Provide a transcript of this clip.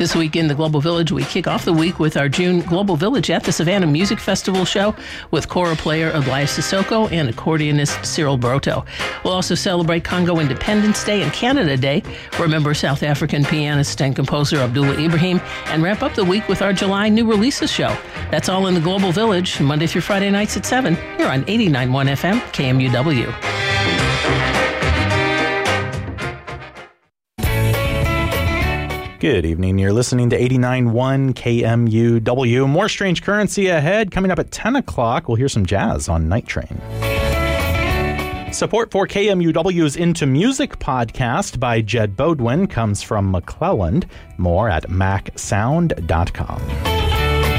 This week in the Global Village, we kick off the week with our June Global Village at the Savannah Music Festival show with kora player Elias Sissoko and accordionist Cyril Broto. We'll also celebrate Congo Independence Day and Canada Day, remember South African pianist and composer Abdullah Ibrahim, and wrap up the week with our July new releases show. That's all in the Global Village, Monday through Friday nights at 7, here on 89.1 FM, KMUW. Good evening. You're listening to 89.1 KMUW. More Strange Currency ahead. Coming up at 10 o'clock, we'll hear some jazz on Night Train. Support for KMUW's Into Music podcast by Jed Bodwin comes from McClelland. More at macsound.com.